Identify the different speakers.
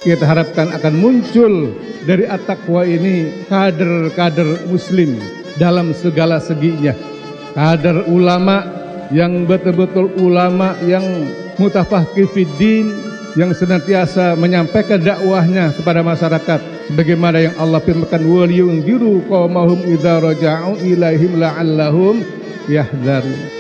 Speaker 1: kita harapkan akan muncul dari at-taqwa ini kader-kader muslim dalam segala seginya. Kader ulama yang betul-betul ulama yang mutafaqih fiddin, yang senantiasa menyampaikan dakwahnya kepada masyarakat sebagaimana yang Allah firmankan wal yunziru qaumahum idza raja'u ilaihim la'allahum yahdharun.